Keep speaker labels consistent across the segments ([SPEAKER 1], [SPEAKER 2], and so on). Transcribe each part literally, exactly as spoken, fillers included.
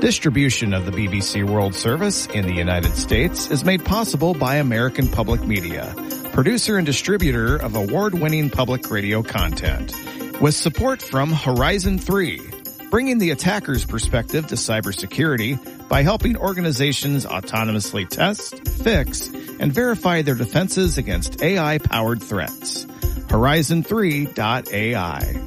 [SPEAKER 1] Distribution of the B B C World Service in the United States is made possible by American Public Media, producer and distributor of award-winning public radio content. With support from Horizon three, bringing the attacker's perspective to cybersecurity by helping organizations autonomously test, fix, and verify their defenses against A I-powered threats. Horizon three dot A I.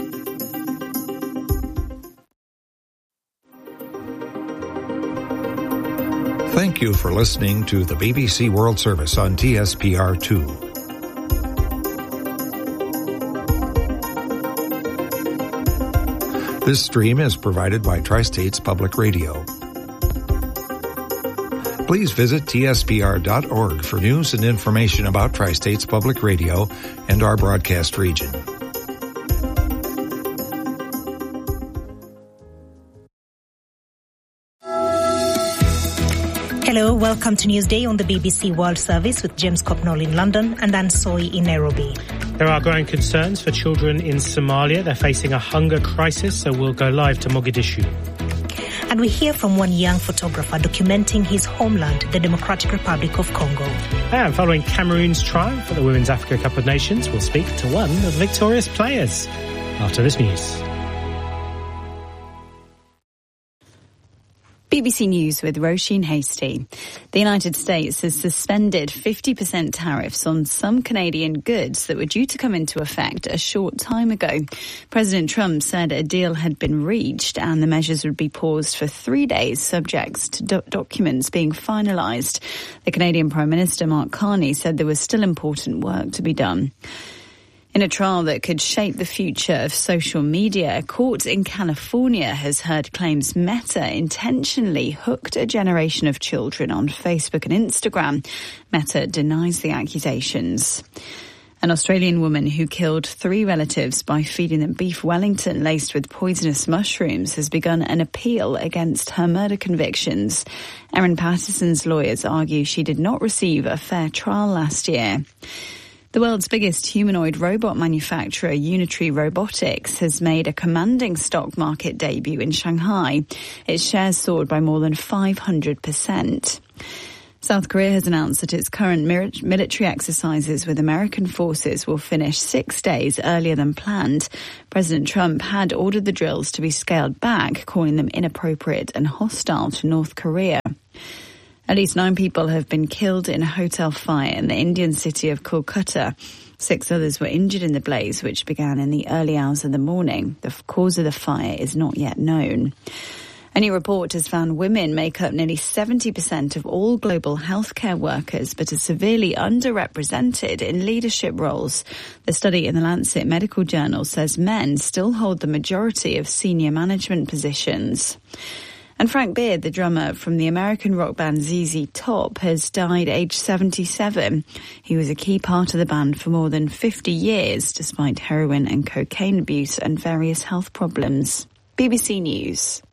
[SPEAKER 2] Thank you for listening to the B B C World Service on T S P R two. This stream is provided by Tri-States Public Radio. Please visit T S P R dot org for news and information about Tri-States Public Radio and our broadcast region.
[SPEAKER 3] Hello, welcome to Newsday on the B B C World Service with James Copnall in London and Anne Soy in Nairobi.
[SPEAKER 4] There are growing concerns for children in Somalia. They're facing a hunger crisis, so we'll go live to Mogadishu.
[SPEAKER 3] And we hear from one young photographer documenting his homeland, the Democratic Republic of Congo.
[SPEAKER 4] And following Cameroon's triumph at the Women's Africa Cup of Nations, we'll speak to one of the victorious players after this news.
[SPEAKER 5] B B C News with Roisin Hastie. The United States has suspended fifty percent tariffs on some Canadian goods that were due to come into effect a short time ago. President Trump said a deal had been reached and the measures would be paused for three days subject to do- documents being finalised. The Canadian Prime Minister Mark Carney said there was still important work to be done. In a trial that could shape the future of social media, a court in California has heard claims Meta intentionally hooked a generation of children on Facebook and Instagram. Meta denies the accusations. An Australian woman who killed three relatives by feeding them beef Wellington laced with poisonous mushrooms has begun an appeal against her murder convictions. Erin Patterson's lawyers argue she did not receive a fair trial last year. The world's biggest humanoid robot manufacturer, Unitree Robotics, has made a commanding stock market debut in Shanghai. Its shares soared by more than five hundred percent. South Korea has announced that its current military exercises with American forces will finish six days earlier than planned. President Trump had ordered the drills to be scaled back, calling them inappropriate and hostile to North Korea. At least nine people have been killed in a hotel fire in the Indian city of Kolkata. Six others were injured in the blaze, which began in the early hours of the morning. The cause of the fire is not yet known. A new report has found women make up nearly seventy percent of all global healthcare workers, but are severely underrepresented in leadership roles. The study in the Lancet Medical Journal says men still hold the majority of senior management positions. And Frank Beard, the drummer from the American rock band Z Z Top, has died aged seventy-seven. He was a key part of the band for more than fifty years, despite heroin and cocaine abuse and various health problems. B B C News.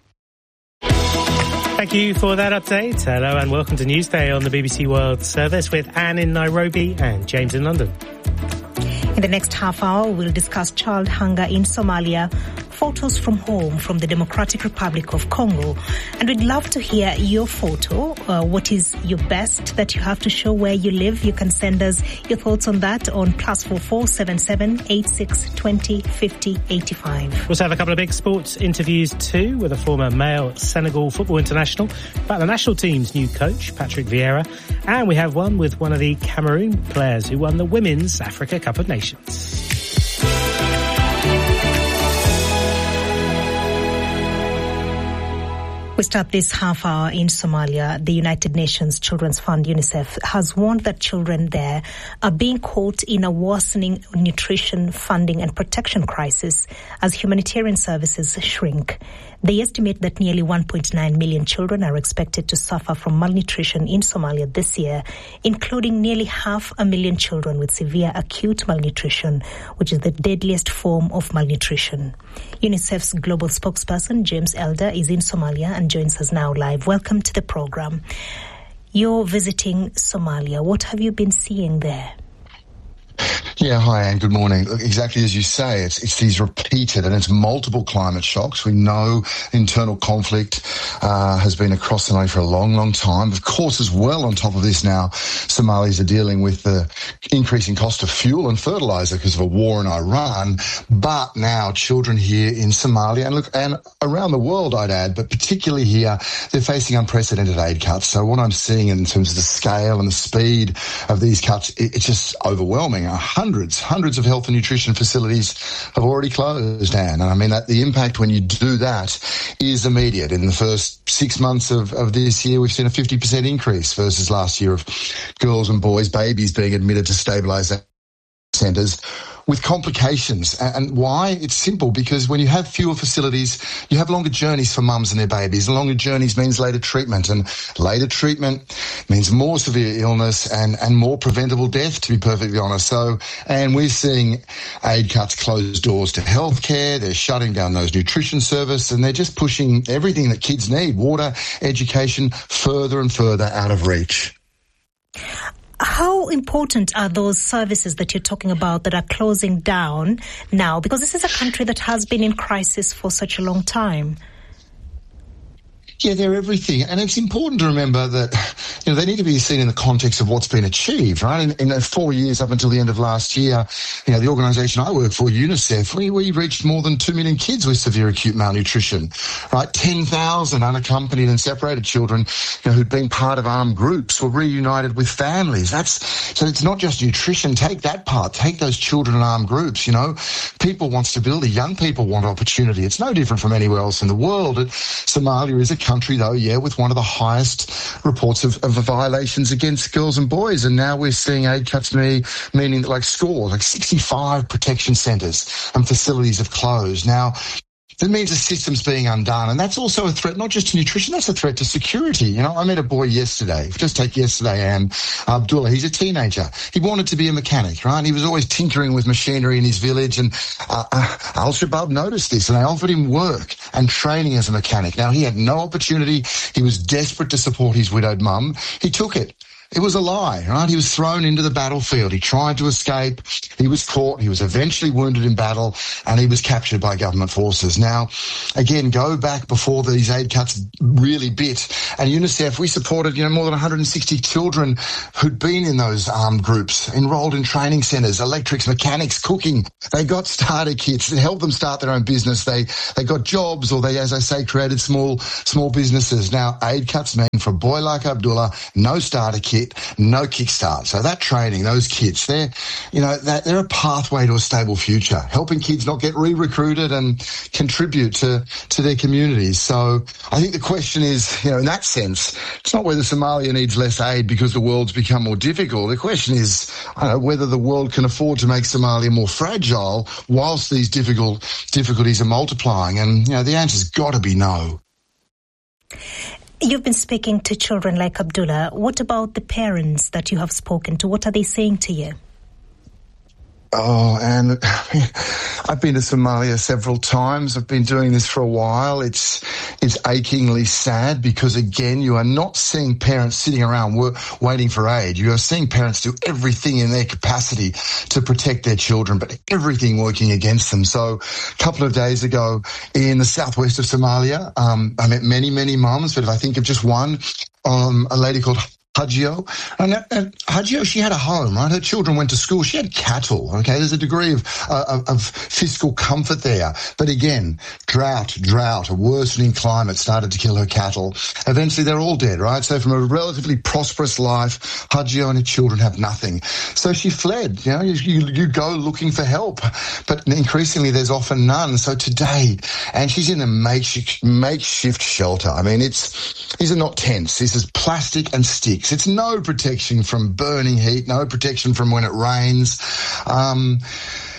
[SPEAKER 4] Thank you for that update. Hello and welcome to Newsday on the B B C World Service with Anne in Nairobi and James in London.
[SPEAKER 3] In the next half hour, we'll discuss child hunger in Somalia, photos from home from the Democratic Republic of Congo. And we'd love to hear your photo. Uh, what is your best that you have to show where you live? You can send us your thoughts on that on plus four four seven seven eight six twenty fifty eighty five.
[SPEAKER 4] We also have a couple of big sports interviews too, with a former male Senegal football international about the national team's new coach, Patrick Vieira. And we have one with one of the Cameroon players who won the Women's Africa Cup of Nations.
[SPEAKER 3] We start this half hour in Somalia. The United Nations Children's Fund, UNICEF, has warned that children there are being caught in a worsening nutrition, funding and protection crisis as humanitarian services shrink. They estimate that nearly one point nine million children are expected to suffer from malnutrition in Somalia this year, including nearly half a million children with severe acute malnutrition, which is the deadliest form of malnutrition. UNICEF's global spokesperson, James Elder, is in Somalia and joins us now live. Welcome to the program. You're visiting Somalia. What have you been seeing there?
[SPEAKER 6] Yeah, hi, Anne. Good morning. Look, exactly as you say, it's it's these repeated and it's multiple climate shocks. We know internal conflict uh, has been across Somalia for a long, long time. Of course, as well, on top of this now, Somalis are dealing with the increasing cost of fuel and fertiliser because of a war in Iran. But now children here in Somalia, and look, and around the world, I'd add, but particularly here, they're facing unprecedented aid cuts. So what I'm seeing in terms of the scale and the speed of these cuts, it, it's just overwhelming. Hundreds, hundreds of health and nutrition facilities have already closed, Anne. And I mean, that the impact when you do that is immediate. In the first six months of, of this year, we've seen a fifty percent increase versus last year of girls and boys, babies being admitted to stabilisation centres with complications. And why? It's simple, because when you have fewer facilities, you have longer journeys for mums and their babies. Longer journeys means later treatment, and later treatment means more severe illness and, and more preventable death, to be perfectly honest. So, and we're seeing aid cuts close doors to healthcare. They're shutting down those nutrition services, and they're just pushing everything that kids need, water, education, further and further out of reach.
[SPEAKER 3] How important are those services that you're talking about that are closing down now? Because this is a country that has been in crisis for such a long time.
[SPEAKER 6] Yeah, they're everything. And it's important to remember that, you know, they need to be seen in the context of what's been achieved, right? In, in the four years up until the end of last year, you know, the organisation I work for, UNICEF, we, we reached more than two million kids with severe acute malnutrition, right? ten thousand unaccompanied and separated children, you know, who'd been part of armed groups were reunited with families. That's, so it's not just nutrition. Take that part. Take those children in armed groups, you know. People want stability. Young people want opportunity. It's no different from anywhere else in the world. Somalia is a country, though, yeah, with one of the highest reports of, of violations against girls and boys. And now we're seeing aid cuts, me, meaning that like schools, like sixty-five protection centres and facilities have closed. Now, that means the system's being undone. And that's also a threat, not just to nutrition, that's a threat to security. You know, I met a boy yesterday, just take yesterday, and Abdullah, he's a teenager. He wanted to be a mechanic, right? He was always tinkering with machinery in his village, and uh, uh, Al-Shabaab noticed this, and they offered him work and training as a mechanic. Now, he had no opportunity. He was desperate to support his widowed mum. He took it. It was a lie, right? He was thrown into the battlefield. He tried to escape. He was caught. He was eventually wounded in battle, and he was captured by government forces. Now, again, go back before these aid cuts really bit. And UNICEF, we supported, you know, more than one hundred sixty children who'd been in those armed groups, enrolled in training centres, electrics, mechanics, cooking. They got starter kits that helped them start their own business. They they got jobs, or they, as I say, created small small businesses. Now, aid cuts mean for a boy like Abdullah, no starter kit, no kickstart. So that training, those kids, they're, you know, they're a pathway to a stable future, helping kids not get re-recruited and contribute to, to their communities. So I think the question is, you know, in that sense, it's not whether Somalia needs less aid because the world's become more difficult. The question is, I don't know, whether the world can afford to make Somalia more fragile whilst these difficult difficulties are multiplying. And, you know, the answer's got to be no.
[SPEAKER 3] You've been speaking to children like Abdullah. What about the parents that you have spoken to? What are they saying to you?
[SPEAKER 6] Oh, and I've been to Somalia several times. I've been doing this for a while. It's it's achingly sad because, again, you are not seeing parents sitting around work, waiting for aid. You are seeing parents do everything in their capacity to protect their children, but everything working against them. So a couple of days ago in the southwest of Somalia, um, I met many, many mums, but if I think of just one, um, a lady called Hajio. And, and Hajio, she had a home, right? Her children went to school. She had cattle, okay? There's a degree of, uh, of, of fiscal comfort there. But again, drought, drought, a worsening climate started to kill her cattle. Eventually, they're all dead, right? So from a relatively prosperous life, Hajio and her children have nothing. So she fled, you know, you, you, you go looking for help. But increasingly, there's often none. So today, and she's in a makeshift, makeshift shelter. I mean, it's, these are not tents. This is plastic and sticks. It's no protection from burning heat, no protection from when it rains. Um,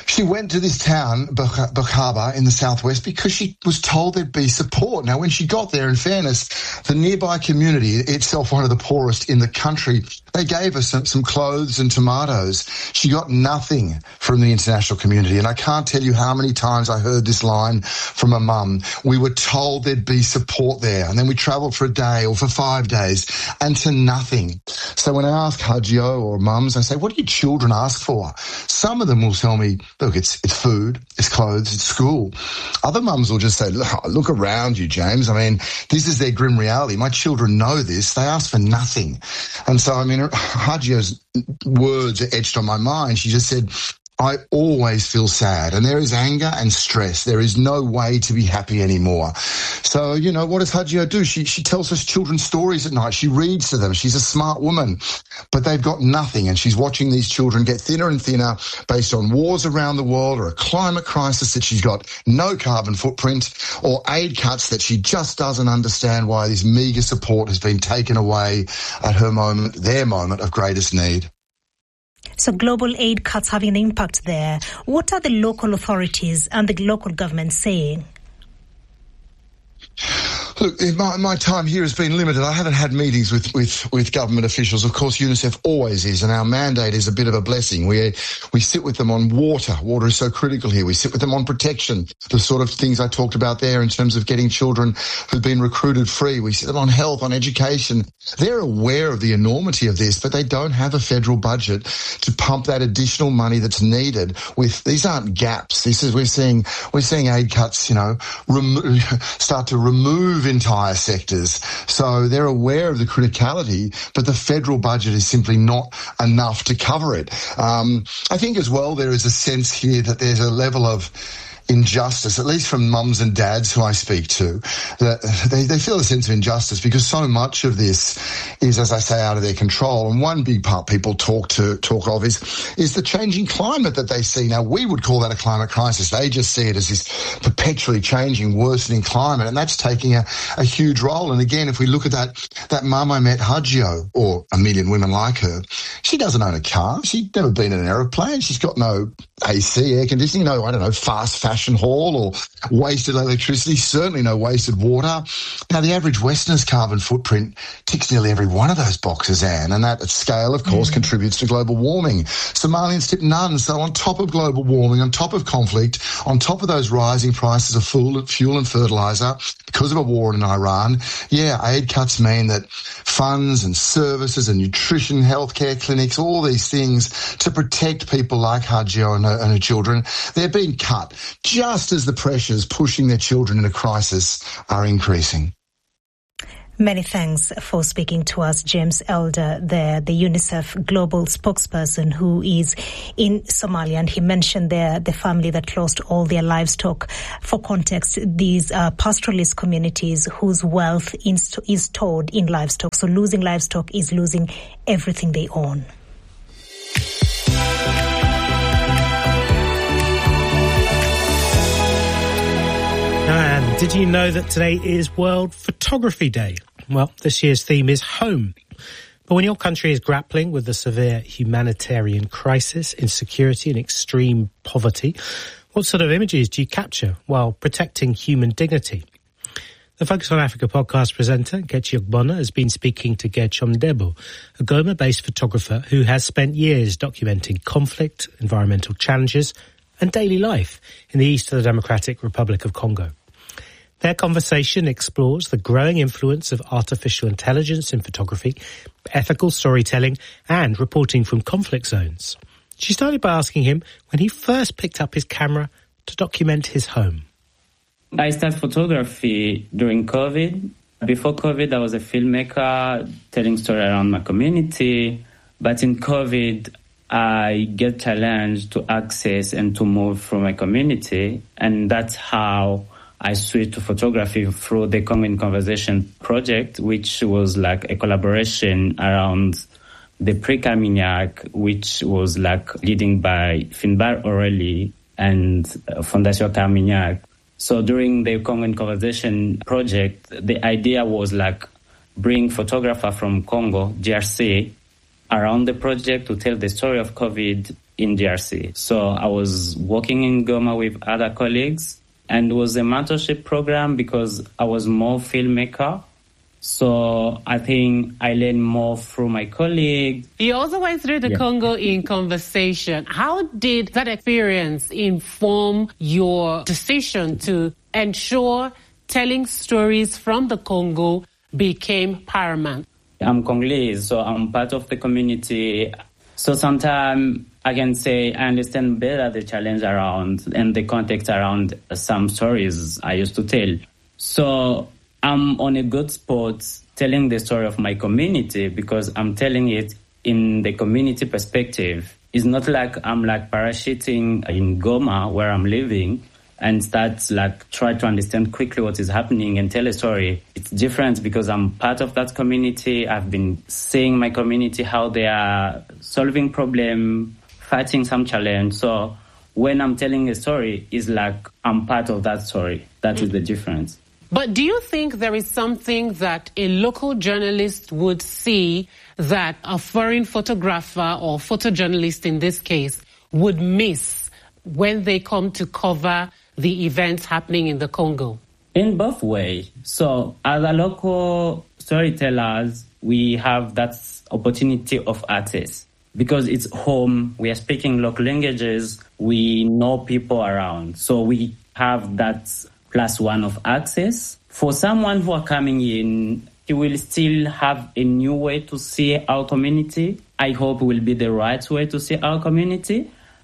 [SPEAKER 6] She went to this town, Bukhaba, in the southwest, because she was told there'd be support. Now, when she got there, in fairness, the nearby community, itself one of the poorest in the country, they gave her some, some clothes and tomatoes. She got nothing from the international community. And I can't tell you how many times I heard this line from a mum. We were told there'd be support there. And then we travelled for a day or for five days and to nothing. So when I ask Hajio or mums, I say, what do your children ask for? Some of them will tell me, look, it's it's food, it's clothes, it's school. Other mums will just say, look, look around you, James. I mean, this is their grim reality. My children know this. They ask for nothing. And so, I mean, Hajio's words are etched on my mind. She just said, I always feel sad, and there is anger and stress. There is no way to be happy anymore. So, you know, what does Hajio do? She she tells us children's stories at night. She reads to them. She's a smart woman, but they've got nothing, and she's watching these children get thinner and thinner based on wars around the world or a climate crisis that she's got no carbon footprint or aid cuts that she just doesn't understand why this meagre support has been taken away at her moment, their moment of greatest need.
[SPEAKER 3] So global aid cuts having an impact there. What are the local authorities and the local government saying?
[SPEAKER 6] Look, my, my time here has been limited. I haven't had meetings with, with, with government officials. Of course, UNICEF always is, and our mandate is a bit of a blessing. We we sit with them on water. Water is so critical here. We sit with them on protection, the sort of things I talked about there in terms of getting children who've been recruited free. We sit them on health, on education. They're aware of the enormity of this, but they don't have a federal budget to pump that additional money that's needed. With these aren't gaps. This is we're seeing we're seeing aid cuts, you know, remo- start to remove entire sectors. So they're aware of the criticality, but the federal budget is simply not enough to cover it. Um, I think as well there is a sense here that there's a level of injustice, at least from mums and dads who I speak to, that they, they feel a sense of injustice because so much of this is, as I say, out of their control. And one big part people talk to talk of is is the changing climate that they see. Now, we would call that a climate crisis. They just see it as this perpetually changing, worsening climate, and that's taking a, a huge role. And again, if we look at that that mum I met, Hajio, or a million women like her, she doesn't own a car. She's never been in an aeroplane. She's got no A C, air conditioning, no, I don't know, fast fashion haul or wasted electricity, certainly no wasted water. Now, the average Westerner's carbon footprint ticks nearly every one of those boxes, Anne, and that at scale, of course, mm. contributes to global warming. Somalians tip none. So on top of global warming, on top of conflict, on top of those rising prices of fuel and fertiliser, because of a war in Iran, yeah, aid cuts mean that funds and services and nutrition, healthcare clinics, all these things to protect people like Hajio and her, and her children, they're being cut just as the pressures pushing their children into crisis are increasing.
[SPEAKER 3] Many thanks for speaking to us, James Elder, there, the UNICEF global spokesperson who is in Somalia. And he mentioned there the family that lost all their livestock. For context, these are pastoralist communities whose wealth is, is stored in livestock. So losing livestock is losing everything they own.
[SPEAKER 4] And did you know that today is World Photography Day? Well, this year's theme is home. But when your country is grappling with the severe humanitarian crisis, insecurity and extreme poverty, what sort of images do you capture while protecting human dignity? The Focus on Africa podcast presenter, Getchi Ogbonna, has been speaking to Gershom Debo, a Goma-based photographer who has spent years documenting conflict, environmental challenges and daily life in the east of the Democratic Republic of Congo. Their conversation explores the growing influence of artificial intelligence in photography, ethical storytelling, and reporting from conflict zones. She started by asking him when he first picked up his camera to document his home.
[SPEAKER 7] I started photography during COVID. Before COVID, I was a filmmaker telling stories around my community. But in COVID, I get challenged to access and to move from my community. And that's how I switched to photography through the Congo in Conversation project, which was like a collaboration around the Prix Carmignac, which was like leading by Finbar Aurélie and Fondation Carmignac. So during the Congo in Conversation project, the idea was like bring photographer from Congo, D R C, around the project to tell the story of COVID in D R C. So I was working in Goma with other colleagues, and it was a mentorship program because I was more filmmaker. So I think I learned more through my colleagues.
[SPEAKER 8] You also went through the yeah. Congo in conversation. How did that experience inform your decision to ensure telling stories from the Congo became paramount?
[SPEAKER 7] I'm Congolese, so I'm part of the community. So sometimes I can say I understand better the challenge around and the context around some stories I used to tell. So I'm on a good spot telling the story of my community because I'm telling it in the community perspective. It's not like I'm like parachuting in Goma where I'm living and start like try to understand quickly what is happening and tell a story. It's different because I'm part of that community. I've been seeing my community, how they are solving problem, fighting some challenge. So when I'm telling a story, it's like I'm part of that story. That mm-hmm. is the difference.
[SPEAKER 8] But do you think there is something that a local journalist would see that a foreign photographer or photojournalist in this case would miss when they come to cover the events happening in the Congo?
[SPEAKER 7] In both ways. So as a local storytellers, we have that opportunity of access because it's home. We are speaking local languages. We know people around. So we have that plus one of access. For someone who are coming in, he will still have a new way to see our community. I hope it will be the right way to see our community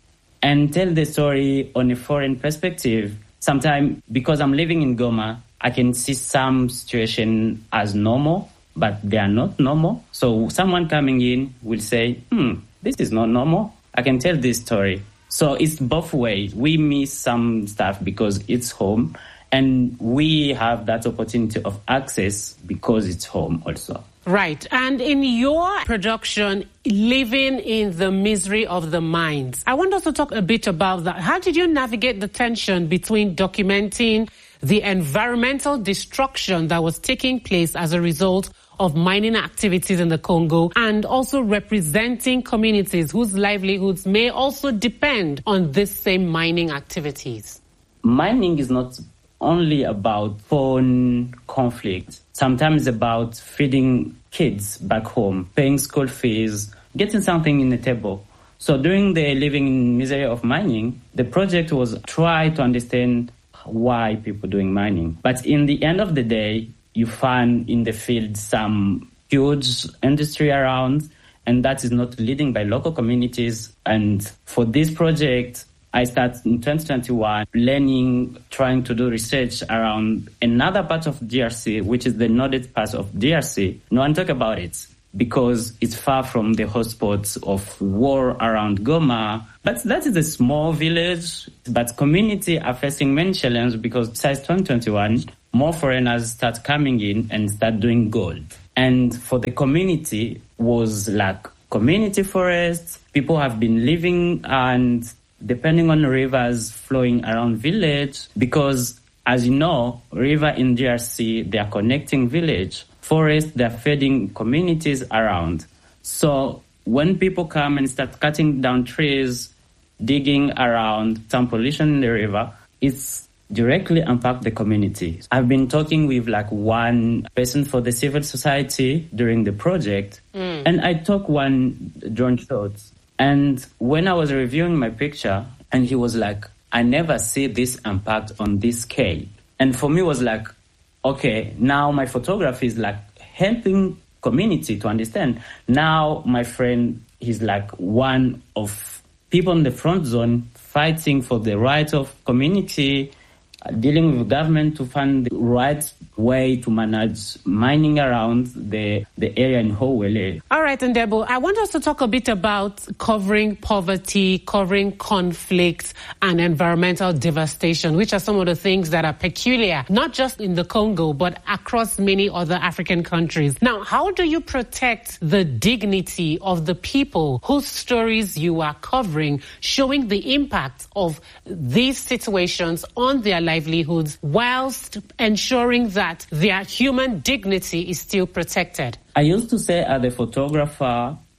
[SPEAKER 7] and tell the story on a foreign perspective. Sometimes, because I'm living in Goma, I can see some situation as normal, but they are not normal. So someone coming in will say, hmm, this is not normal. I can tell this story. So it's both ways. We miss some stuff because it's home, and we have that opportunity of access because it's home also.
[SPEAKER 8] Right. And in your production, Living in the Misery of the Mines, I want us to talk a bit about that. How did you navigate the tension between documenting the environmental destruction that was taking place as a result of mining activities in the Congo and also representing communities whose livelihoods may also depend on this same mining activities?
[SPEAKER 7] Mining is not only about foreign conflict. Sometimes about feeding kids back home, paying school fees, getting something in the table. So during the Living in Misery of Mining, the project was try to understand why people doing mining. But in the end of the day, you find in the field some huge industry around, and that is not leading by local communities. And for this project, I started in twenty twenty-one learning, trying to do research around another part of D R C, which is the northern part of D R C. No one talk about it because it's far from the hotspots of war around Goma. But that is a small village, but community are facing many challenges because since twenty twenty-one, more foreigners start coming in and start doing gold. And for the community was like community forests. People have been living and depending on rivers flowing around village, because as you know, river in D R C, they are connecting village. Forest, they're feeding communities around. So when people come and start cutting down trees, digging around, some pollution in the river, it's directly impact the community. I've been talking with like one person for the civil society during the project, mm. and I took one drone shot. And when I was reviewing my picture, and he was like, I never see this impact on this scale. And for me, it was like, okay, now my photography is like helping community to understand. Now my friend, he's like one of people in the front zone fighting for the right of community, dealing with government to find the right way to manage mining around the the area in Howele.
[SPEAKER 8] All right, Ndebo, I want us to talk a bit about covering poverty, covering conflict and environmental devastation, which are some of the things that are peculiar, not just in the Congo, but across many other African countries. Now, how do you protect the dignity of the people whose stories you are covering, showing the impact of these situations on their livelihoods, whilst ensuring that their human dignity is still protected?
[SPEAKER 7] I used to say as a photographer,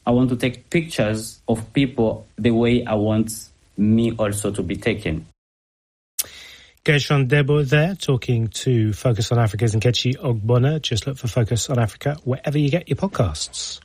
[SPEAKER 7] I want to take pictures of people the way I want me also to be taken.
[SPEAKER 4] Gershon Debo there, talking to Focus on Africa's Nkechi Ogbonna. Just look for Focus on Africa wherever you get your podcasts.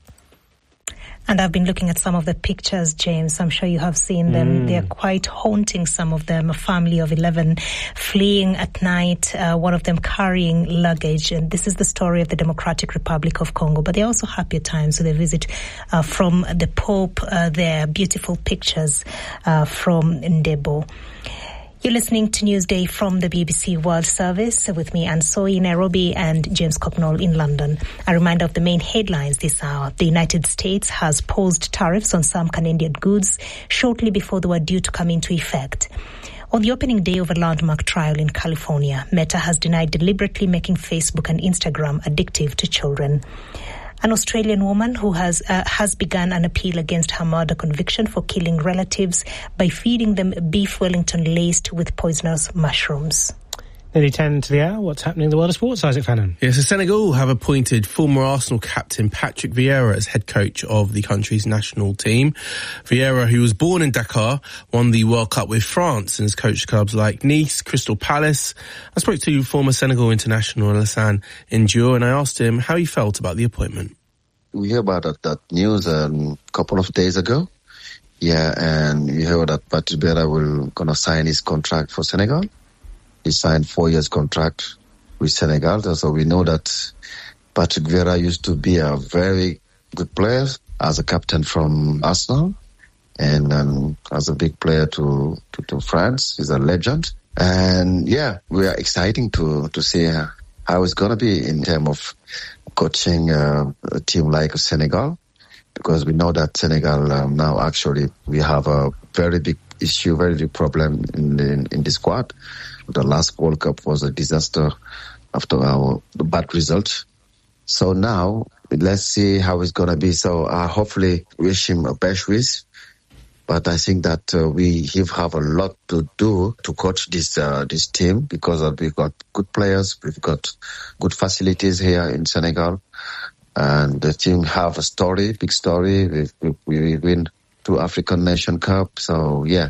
[SPEAKER 3] And I've been looking at some of the pictures, James. I'm sure you have seen them. Mm. They're quite haunting, some of them. A family of eleven fleeing at night, uh, one of them carrying luggage. And this is the story of the Democratic Republic of Congo. But they're also happy at times. So they visit uh, from the Pope uh, there. Beautiful pictures uh, from Ndebo. You're listening to Newsday from the B B C World Service with me, Anne Soy in Nairobi, and James Cocknall in London. A reminder of the main headlines this hour. The United States has posed tariffs on some Canadian goods shortly before they were due to come into effect. On the opening day of a landmark trial in California, Meta has denied deliberately making Facebook and Instagram addictive to children. An Australian woman who has uh, has begun an appeal against her murder conviction for killing relatives by feeding them beef Wellington laced with poisonous mushrooms.
[SPEAKER 4] Nearly ten to the hour. What's happening in the world of sports, Isaac Fannin?
[SPEAKER 9] Yes, so Senegal have appointed former Arsenal captain Patrick Vieira as head coach of the country's national team. Vieira, who was born in Dakar, won the World Cup with France and has coached clubs like Nice, Crystal Palace. I spoke to former Senegal international Alassane N'Diour and I asked him how he felt about the appointment.
[SPEAKER 10] We heard about that, that news um, a couple of days ago. Yeah, and we heard that Patrick Vieira will gonna sign his contract for Senegal. He signed four years contract with Senegal. So we know that Patrick Vieira used to be a very good player as a captain from Arsenal and um, as a big player to, to, to France. He's a legend. And yeah, we are exciting to, to see how it's going to be in terms of coaching uh, a team like Senegal, because we know that Senegal um, now actually we have a very big issue, very big problem in the, in the squad. The last World Cup was a disaster after our bad result. So now, let's see how it's going to be. So I uh, hopefully wish him a best wish. But I think that uh, we have a lot to do to coach this uh, this team, because uh, we've got good players, we've got good facilities here in Senegal. And the team have a story, big story. We, we, we win two African Nation Cup. So, yeah.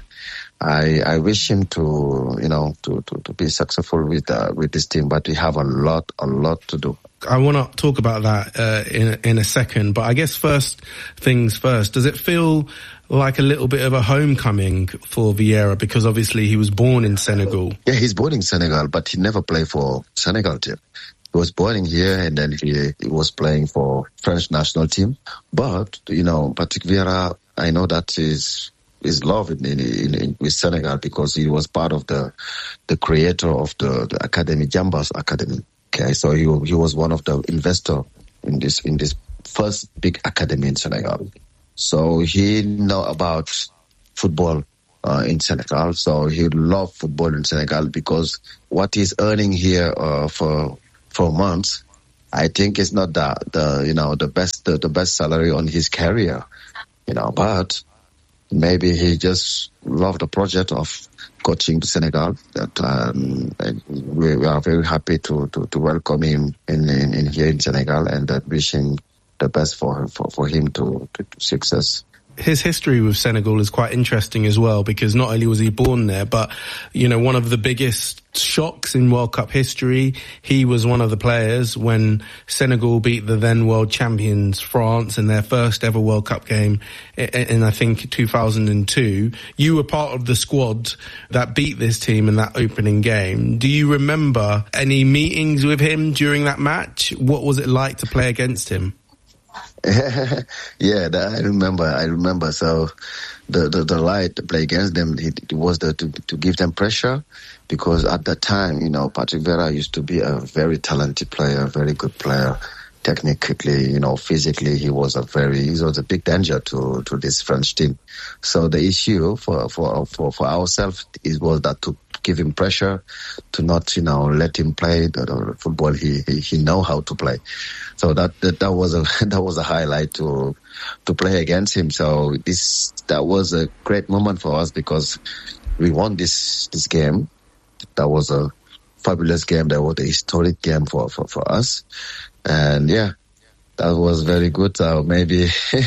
[SPEAKER 10] I, I wish him to, you know, to, to, to be successful with uh, with this team, but we have a lot, a lot to do.
[SPEAKER 9] I want to talk about that uh, in in a second, but I guess first things first. Does it feel like a little bit of a homecoming for Vieira, because obviously he was born in Senegal?
[SPEAKER 10] Yeah, he's born in Senegal, but he never played for Senegal team. He was born in here, and then he, he was playing for French national team. But you know, Patrick Vieira, I know that is. is loved in, in, in with Senegal, because he was part of the the creator of the, the academy, Jambas Academy. Okay, so he he was one of the investor in this in this first big academy in Senegal. So he know about football uh, in Senegal. So he loved football in Senegal, because what he's earning here uh, for for months, I think is not the the you know the best the, the best salary on his career, you know, but. Maybe he just loved the project of coaching to Senegal. That um, we, we are very happy to, to, to welcome him in, in, in here in Senegal, and uh, wishing the best for for, for him to, to, to success.
[SPEAKER 9] His history with Senegal is quite interesting as well, because not only was he born there, but, you know, one of the biggest shocks in World Cup history, he was one of the players when Senegal beat the then world champions France in their first ever World Cup game in, in I think, two thousand two. You were part of the squad that beat this team in that opening game. Do you remember any meetings with him during that match? What was it like to play against him?
[SPEAKER 10] Yeah, that I remember. I remember. So the the, the light to play against them, it, it was the, to to give them pressure, because at that time, you know, Patrick Vieira used to be a very talented player, very good player. Technically, you know, physically, he was a very, he was a big danger to, to this French team. So the issue for, for, for, for ourselves is was that to give him pressure, to not, you know, let him play the, the football he, he, he know how to play. So that, that, that was a, that was a highlight to, to play against him. So this, that was a great moment for us, because we won this, this game. That was a fabulous game. That was a historic game for, for, for us. And yeah, that was very good. Uh, maybe,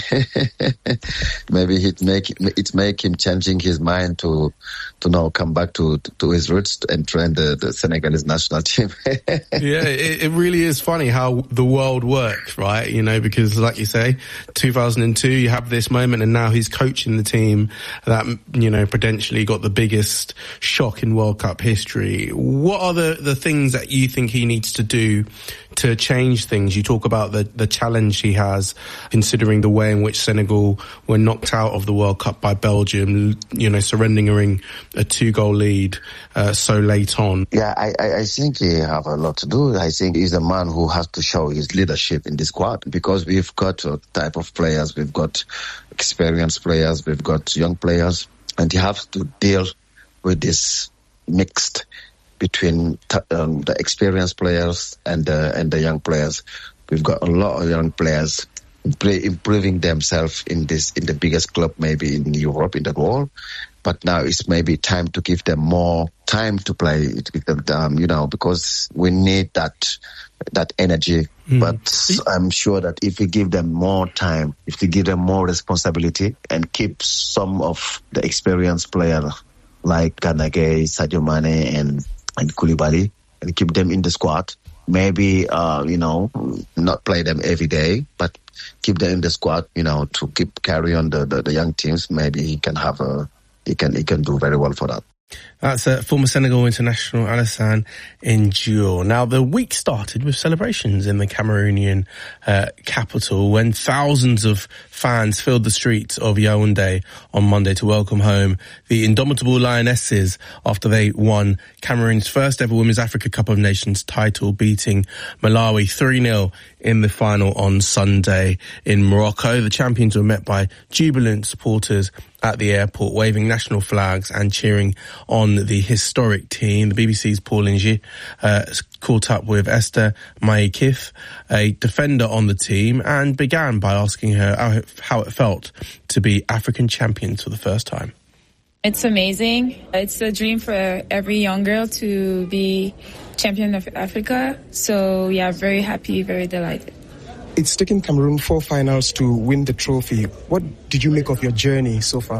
[SPEAKER 10] maybe it make it make him changing his mind to to now come back to to his roots and train the, the Senegalese national team.
[SPEAKER 9] Yeah, it, it really is funny how the world works, right? You know, because like you say, two thousand two, you have this moment, and now he's coaching the team that, you know, potentially got the biggest shock in World Cup history. What are the the things that you think he needs to do to change things? You talk about the the challenge he has, considering the way in which Senegal were knocked out of the World Cup by Belgium, you know, surrendering a two-goal lead uh, so late on.
[SPEAKER 10] Yeah, I, I, I think he have a lot to do. I think he's a man who has to show his leadership in the squad, because we've got a type of players, we've got experienced players, we've got young players, and you have to deal with this mixed between t- um, the experienced players and the and the young players. We've got a lot of young players improving themselves in this in the biggest club maybe in Europe, in the world. But now it's maybe time to give them more time to play, um, you know, because we need that that energy. Mm. But I'm sure that if we give them more time, if we give them more responsibility and keep some of the experienced players like Gana Gueye, Sadio Mane and, and Koulibaly, and keep them in the squad, maybe, uh, you know, not play them every day, but keep them in the squad, you know, to keep carry on the, the, the young teams. Maybe he can have a, he can, he can do very well for that.
[SPEAKER 9] That's uh, former Senegal international Alassane N'Diour. Now, the week started with celebrations in the Cameroonian uh, capital when thousands of fans filled the streets of Yaoundé on Monday to welcome home the indomitable Lionesses after they won Cameroon's first ever Women's Africa Cup of Nations title, beating Malawi three nil in the final on Sunday in Morocco. The champions were met by jubilant supporters at the airport, waving national flags and cheering on the historic team. The B B C's Paul Lingier uh, caught up with Esther Maïkif, a defender on the team, and began by asking her how it, how it felt to be African champions for the first time.
[SPEAKER 11] It's amazing. It's a dream for every young girl to be champion of Africa. So, yeah, very happy, very delighted.
[SPEAKER 12] It's taken Cameroon four finals to win the trophy. What did you make of your journey so far?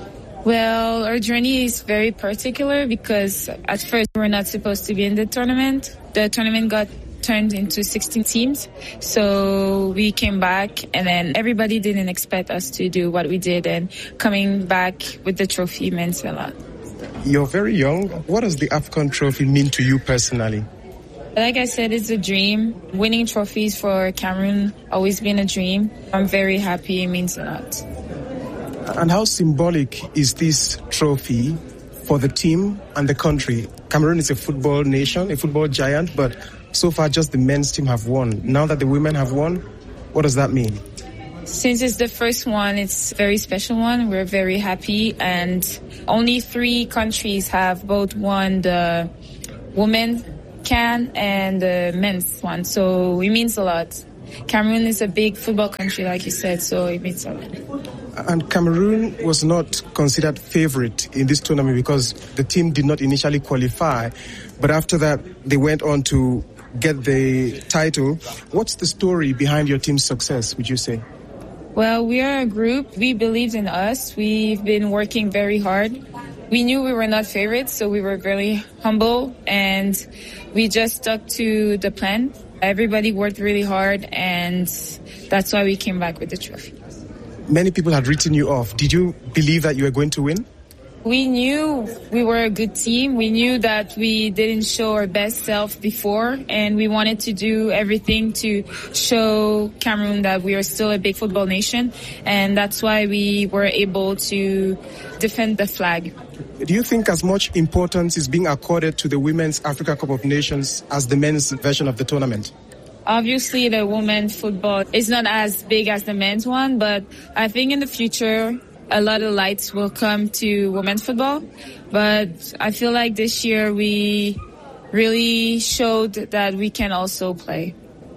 [SPEAKER 11] Well, our journey is very particular because at first we were not supposed to be in the tournament. The tournament got turned into sixteen teams. So we came back, and then everybody didn't expect us to do what we did, and coming back with the trophy meant a lot.
[SPEAKER 12] You're very young. What does the AFCON trophy mean to you personally?
[SPEAKER 11] Like I said, it's a dream. Winning trophies for Cameroon always been a dream. I'm very happy. It means a lot.
[SPEAKER 12] And how symbolic is this trophy for the team and the country? Cameroon is a football nation, a football giant, but so far just the men's team have won. Now that the women have won, what does that mean?
[SPEAKER 11] Since it's the first one, it's a very special one. We're very happy, and only three countries have both won the women can and the men's one, so it means a lot. Cameroon is a big football country, like you said, so it means a lot.
[SPEAKER 12] And Cameroon was not considered favorite in this tournament because the team did not initially qualify, but after that they went on to get the title. What's the story behind your team's success, would you say?
[SPEAKER 11] Well, we are a group. We believed in us. We've been working very hard. We knew we were not favorites, so we were very humble, and we just stuck to the plan. Everybody worked really hard, and that's why we came back with the trophy.
[SPEAKER 12] Many people had written you off. Did you believe that you were going to win?
[SPEAKER 11] We knew we were a good team. We knew that we didn't show our best self before, and we wanted to do everything to show Cameroon that we are still a big football nation, and that's why we were able to defend the flag.
[SPEAKER 12] Do you think as much importance is being accorded to the Women's Africa Cup of Nations as the men's version of the tournament?
[SPEAKER 11] Obviously, the women's football is not as big as the men's one, but I think in the future, a lot of lights will come to women's football. But I feel like this year we really showed that we can also play.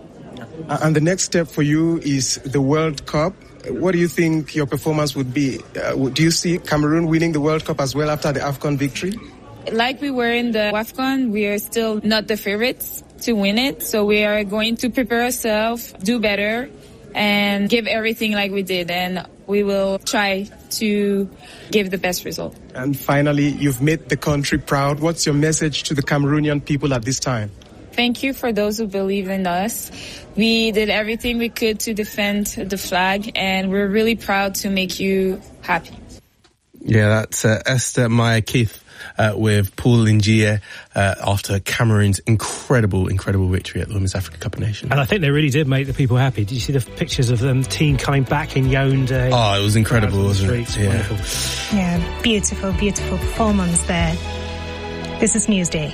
[SPEAKER 12] And the next step for you is the World Cup. What do you think your performance would be? Uh, do you see Cameroon winning the World Cup as well after the AFCON victory?
[SPEAKER 11] Like we were in the AFCON, we are still not the favorites. to win it. So we are going to prepare ourselves, do better, and give everything like we did. And we will try to give the best result.
[SPEAKER 12] And finally, you've made the country proud. What's your message to the Cameroonian people at this time?
[SPEAKER 11] Thank you for those who believe in us. We did everything we could to defend the flag, and we're really proud to make you happy.
[SPEAKER 9] Yeah, that's uh, Esther Meyer-Keith uh, with Paul Lingier uh, after Cameroon's incredible, incredible victory at the Women's Africa Cup of Nations.
[SPEAKER 4] And I think they really did make the people happy. Did you see the pictures of them team coming back in Yaoundé?
[SPEAKER 9] Oh, it was incredible, wasn't it?
[SPEAKER 4] Yeah.
[SPEAKER 3] Wonderful. Yeah, beautiful, beautiful performance there. This is Newsday.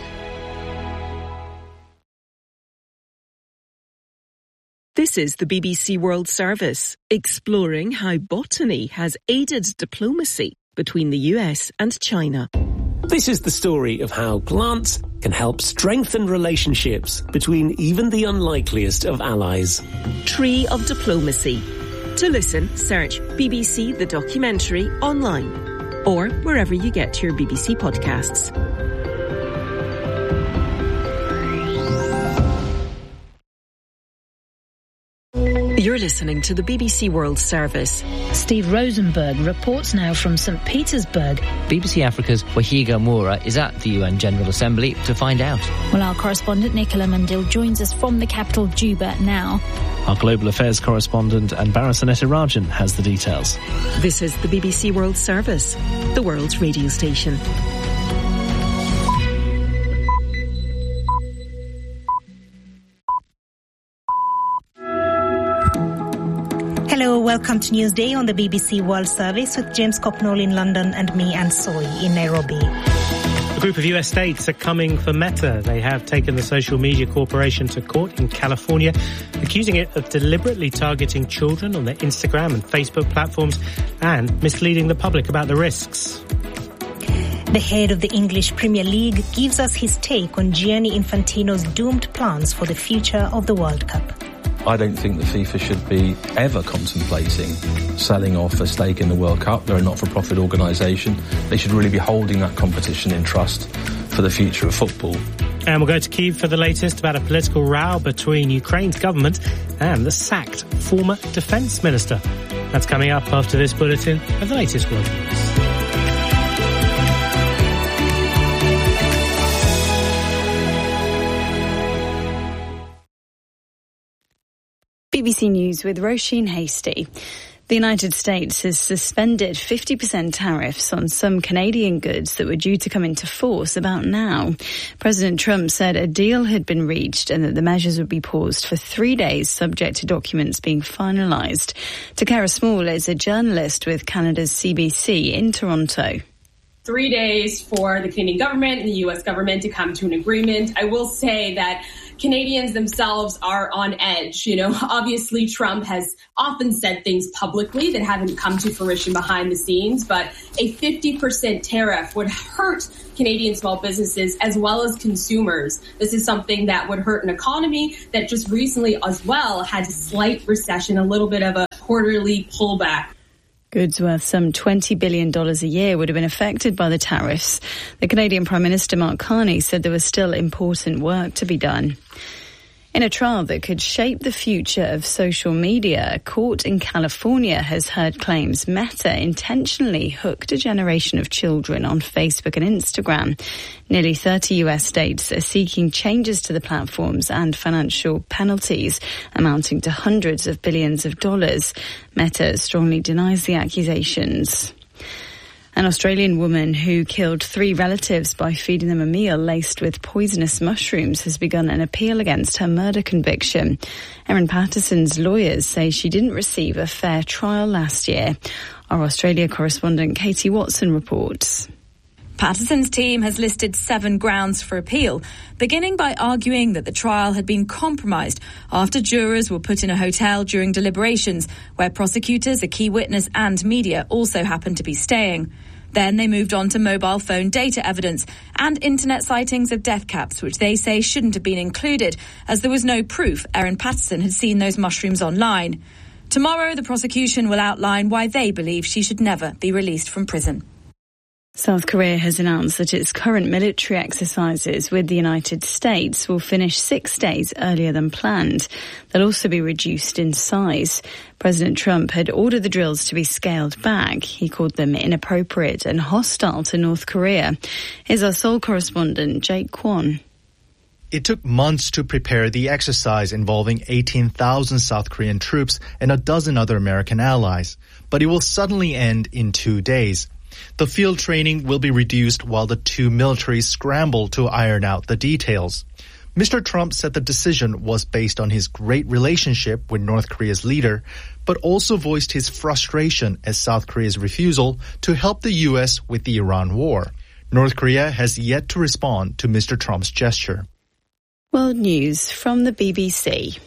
[SPEAKER 13] This is the B B C World Service, exploring how botany has aided diplomacy between the U S and China.
[SPEAKER 14] This is the story of how plants can help strengthen relationships between even the unlikeliest of allies.
[SPEAKER 13] Tree of Diplomacy. To listen, search B B C The Documentary online or wherever you get your B B C podcasts. You're listening to the B B C World Service.
[SPEAKER 15] Steve Rosenberg reports now from Saint Petersburg.
[SPEAKER 16] B B C Africa's Wahiga Moura is at the U N General Assembly to find out.
[SPEAKER 17] Well, our correspondent Nicola Mandil joins us from the capital Juba now.
[SPEAKER 18] Our global affairs correspondent Anbara Sanetirajan has the details.
[SPEAKER 13] This is the B B C World Service, the world's radio station.
[SPEAKER 3] Hello, welcome to Newsday on the B B C World Service with James Copnall in London and me, Anne Soy, in Nairobi.
[SPEAKER 4] A group of U S states are coming for Meta. They have taken the social media corporation to court in California, accusing it of deliberately targeting children on their Instagram and Facebook platforms and misleading the public about the risks.
[SPEAKER 3] The head of the English Premier League gives us his take on Gianni Infantino's doomed plans for the future of the World Cup.
[SPEAKER 19] I don't think the FIFA should be ever contemplating selling off a stake in the World Cup. They're a not-for-profit organisation. They should really be holding that competition in trust for the future of football.
[SPEAKER 4] And we'll go to Kyiv for the latest about a political row between Ukraine's government and the sacked former defence minister. That's coming up after this bulletin of the latest world news.
[SPEAKER 5] B B C News with Roisin Hasty. The United States has suspended fifty percent tariffs on some Canadian goods that were due to come into force about now. President Trump said a deal had been reached and that the measures would be paused for three days subject to documents being finalised. Takara Small is a journalist with Canada's C B C in Toronto.
[SPEAKER 20] Three days for the Canadian government and the U S government to come to an agreement. I will say that Canadians themselves are on edge. You know, obviously Trump has often said things publicly that haven't come to fruition behind the scenes, but a fifty percent tariff would hurt Canadian small businesses as well as consumers. This is something that would hurt an economy that just recently as well had a slight recession, a little bit of a quarterly pullback.
[SPEAKER 5] Goods worth some twenty billion dollars a year would have been affected by the tariffs. The Canadian Prime Minister Mark Carney said there was still important work to be done. In a trial that could shape the future of social media, a court in California has heard claims Meta intentionally hooked a generation of children on Facebook and Instagram. Nearly thirty U S states are seeking changes to the platforms and financial penalties amounting to hundreds of billions of dollars. Meta strongly denies the accusations. An Australian woman who killed three relatives by feeding them a meal laced with poisonous mushrooms has begun an appeal against her murder conviction. Erin Patterson's lawyers say she didn't receive a fair trial last year. Our Australia correspondent Katie Watson reports.
[SPEAKER 21] Patterson's team has listed seven grounds for appeal, beginning by arguing that the trial had been compromised after jurors were put in a hotel during deliberations, where prosecutors, a key witness and media also happened to be staying. Then they moved on to mobile phone data evidence and internet sightings of death caps, which they say shouldn't have been included, as there was no proof Erin Patterson had seen those mushrooms online. Tomorrow, the prosecution will outline why they believe she should never be released from prison.
[SPEAKER 5] South Korea has announced that its current military exercises with the United States will finish six days earlier than planned. They'll also be reduced in size. President Trump had ordered the drills to be scaled back. He called them inappropriate and hostile to North Korea. Here's our Seoul correspondent, Jake Kwon.
[SPEAKER 1] It took months to prepare the exercise involving eighteen thousand South Korean troops and a dozen other American allies. But it will suddenly end in two days. The field training will be reduced while the two militaries scramble to iron out the details. Mister Trump said the decision was based on his great relationship with North Korea's leader, but also voiced his frustration at South Korea's refusal to help the U S with the Iran war. North Korea has yet to respond to Mister Trump's gesture.
[SPEAKER 5] World News from the B B C.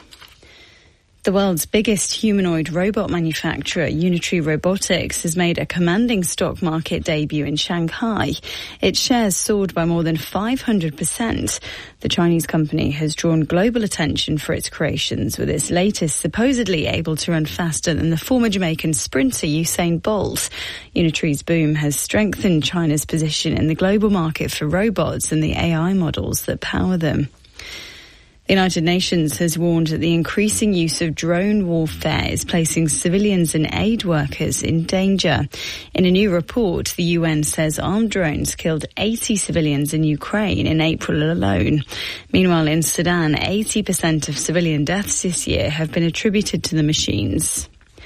[SPEAKER 5] The world's biggest humanoid robot manufacturer, Unitary Robotics, has made a commanding stock market debut in Shanghai. Its shares soared by more than five hundred percent. The Chinese company has drawn global attention for its creations, with its latest supposedly able to run faster than the former Jamaican sprinter Usain Bolt. Unitary's boom has strengthened China's position in the global market for robots and the A I models that power them. The United Nations has warned that the increasing use of drone warfare is placing civilians and aid workers in danger. In a new report, the U N says armed drones killed eighty civilians in Ukraine in April alone. Meanwhile, in Sudan, eighty percent of civilian deaths this year have been attributed to the machines.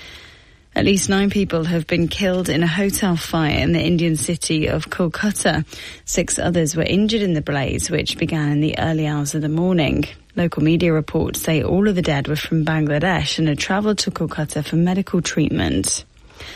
[SPEAKER 5] At least nine people have been killed in a hotel fire in the Indian city of Kolkata. Six others were injured in the blaze, which began in the early hours of the morning. Local media reports say all of the dead were from Bangladesh and had travelled to Kolkata for medical treatment.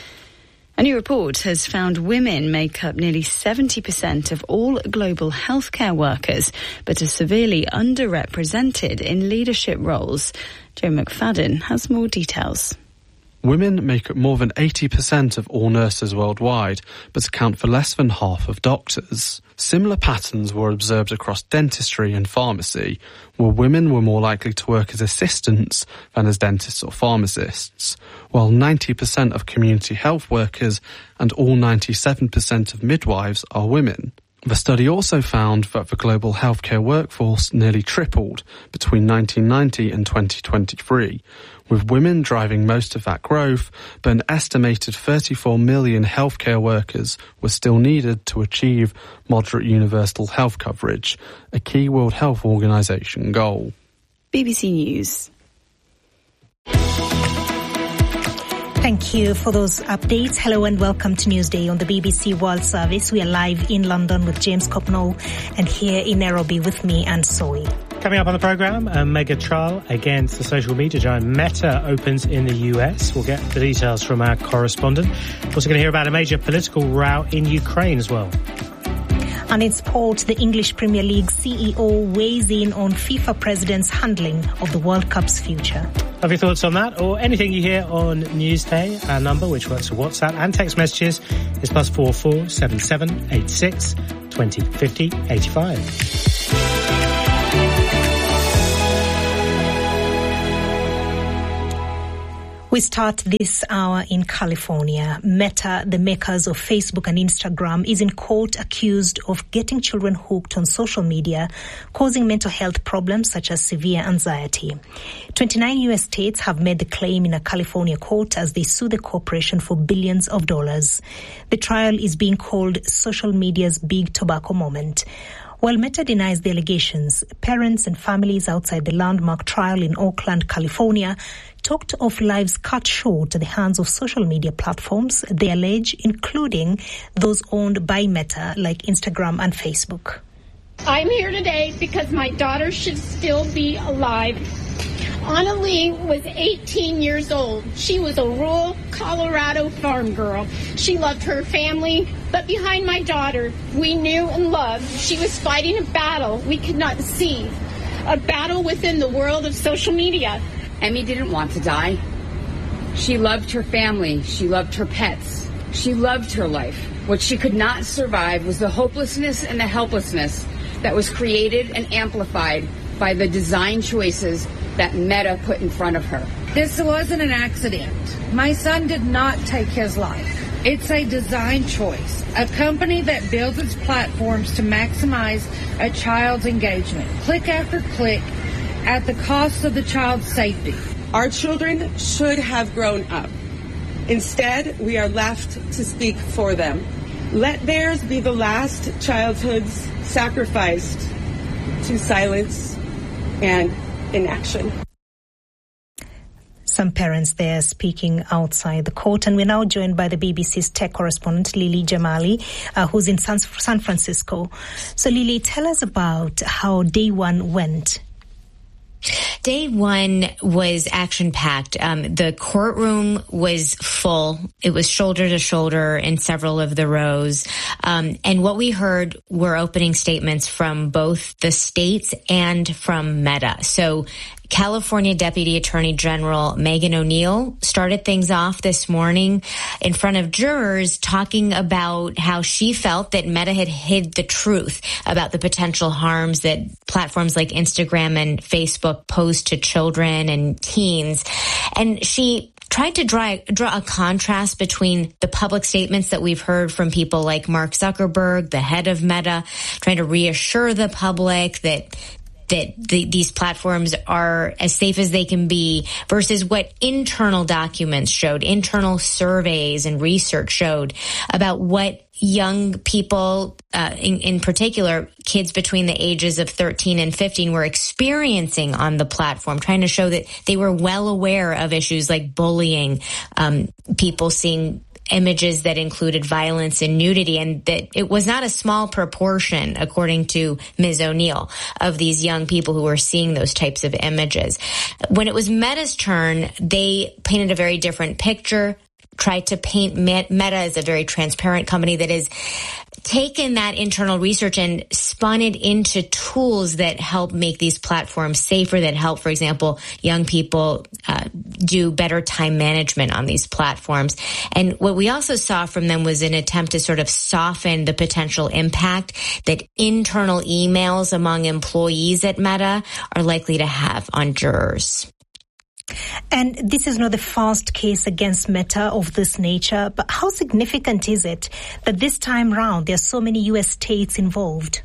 [SPEAKER 5] A new report has found women make up nearly seventy percent of all global healthcare workers, but are severely underrepresented in leadership roles. Joe McFadden has more details.
[SPEAKER 18] Women make up more than eighty percent of all nurses worldwide, but account for less than half of doctors. Similar patterns were observed across dentistry and pharmacy, where women were more likely to work as assistants than as dentists or pharmacists, while ninety percent of community health workers and all ninety-seven percent of midwives are women. The study also found that the global healthcare workforce nearly tripled between nineteen ninety and twenty twenty-three, with women driving most of that growth, but an estimated thirty-four million healthcare workers were still needed to achieve moderate universal health coverage, a key World Health Organization goal.
[SPEAKER 5] B B C News.
[SPEAKER 3] Thank you for those updates. Hello and welcome to Newsday on the B B C World Service. We are live in London with James Copnall and here in Nairobi with me and Soy.
[SPEAKER 4] Coming up on the programme, a mega trial against the social media giant Meta opens in the U S. We'll get the details from our correspondent. Also going to hear about a major political row in Ukraine as well.
[SPEAKER 3] And in sport, the English Premier League C E O weighs in on FIFA president's handling of the World Cup's future.
[SPEAKER 4] Have your thoughts on that or anything you hear on Newsday? Our number, which works for WhatsApp and text messages, is plus four four seven seven eight six twenty fifty eighty five.
[SPEAKER 3] We start this hour in California. Meta, the makers of Facebook and Instagram, is in court accused of getting children hooked on social media, causing mental health problems such as severe anxiety. twenty-nine U S states have made the claim in a California court as they sue the corporation for billions of dollars. The trial is being called social media's big tobacco moment. While Meta denies the allegations, parents and families outside the landmark trial in Oakland, California, talked of lives cut short at the hands of social media platforms, they allege, including those owned by Meta like Instagram and Facebook.
[SPEAKER 22] I'm here today because my daughter should still be alive. Anna Lee was eighteen years old. She was a rural Colorado farm girl. She loved her family, but behind my daughter, we knew and loved she was fighting a battle we could not see, a battle within the world of social media.
[SPEAKER 23] Emmy didn't want to die. She loved her family. She loved her pets. She loved her life. What she could not survive was the hopelessness and the helplessness that was created and amplified by the design choices that Meta put in front of her.
[SPEAKER 24] This wasn't an accident. My son did not take his life.
[SPEAKER 2] It's a design choice, a company that builds its platforms to maximize a child's engagement, click after click, at the cost of the child's safety.
[SPEAKER 6] Our children should have grown up. Instead, we are left to speak for them. Let theirs be the last childhoods sacrificed to silence and inaction.
[SPEAKER 3] Some parents there speaking outside the court. And we're now joined by the B B C's tech correspondent, Lily Jamali, uh, who's in San, San Francisco. So, Lily, tell us about how day one went.
[SPEAKER 8] Day one was action-packed. Um, the courtroom was full. It was shoulder to shoulder in several of the rows. Um, and what we heard were opening statements from both the states and from Meta. So California Deputy Attorney General Megan O'Neill started things off this morning in front of jurors, talking about how she felt that Meta had hid the truth about the potential harms that platforms like Instagram and Facebook pose to children and teens. And she tried to draw, draw a contrast between the public statements that we've heard from people like Mark Zuckerberg, the head of Meta, trying to reassure the public that that the, these platforms are as safe as they can be, versus what internal documents showed, internal surveys and research showed about what young people, uh, in, in particular, kids between the ages of thirteen and fifteen were experiencing on the platform, trying to show that they were well aware of issues like bullying, um, people seeing images that included violence and nudity, and that it was not a small proportion, according to Miz O'Neill, of these young people who were seeing those types of images. When it was Meta's turn, they painted a very different picture, tried to paint Meta as a very transparent company that has taken that internal research and spun it into tools that help make these platforms safer, that help, for example, young people uh, do better time management on these platforms. And what we also saw from them was an attempt to sort of soften the potential impact that internal emails among employees at Meta are likely to have on jurors.
[SPEAKER 3] And this is not the first case against Meta of this nature, but how significant is it that this time round there are so many U S states involved?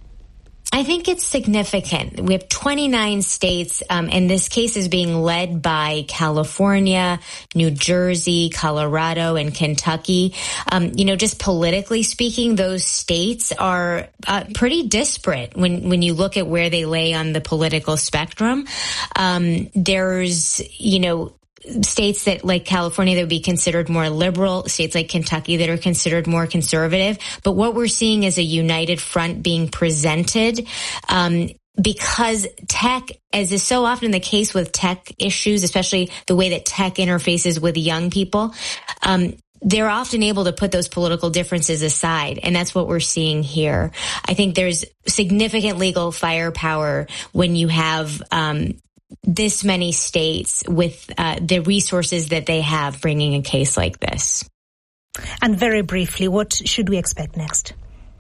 [SPEAKER 8] I think it's significant. We have twenty-nine states, um, and this case is being led by California, New Jersey, Colorado, and Kentucky. Um, you know, just politically speaking, those states are uh, pretty disparate when, when you look at where they lay on the political spectrum. Um, there's, you know, states that, like California, that would be considered more liberal, states like Kentucky that are considered more conservative. But what we're seeing is a united front being presented, um, because tech, as is so often the case with tech issues, especially the way that tech interfaces with young people, um, they're often able to put those political differences aside, and that's what we're seeing here. I think there's significant legal firepower when you have um this many states with uh, the resources that they have bringing a case like this.
[SPEAKER 3] And very briefly, what should we expect next?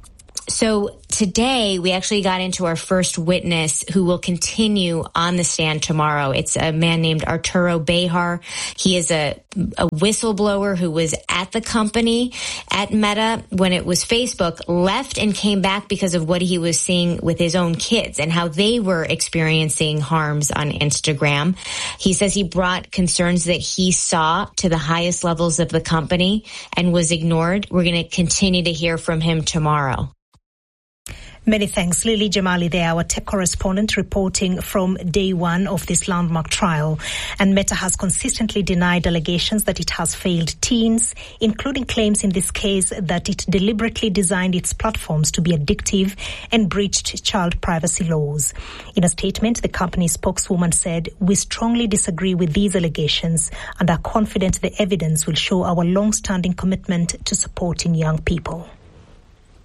[SPEAKER 8] So today we actually got into our first witness who will continue on the stand tomorrow. It's a man named Arturo Bejar. He is a, a whistleblower who was at the company at Meta when it was Facebook, left and came back because of what he was seeing with his own kids and how they were experiencing harms on Instagram. He says he brought concerns that he saw to the highest levels of the company and was ignored. We're going to continue to hear from him tomorrow.
[SPEAKER 3] Many thanks. Lily Jamali there, our tech correspondent, reporting from day one of this landmark trial. And Meta has consistently denied allegations that it has failed teens, including claims in this case that it deliberately designed its platforms to be addictive and breached child privacy laws. In a statement, the company's spokeswoman said, "We strongly disagree with these allegations and are confident the evidence will show our long-standing commitment to supporting young people."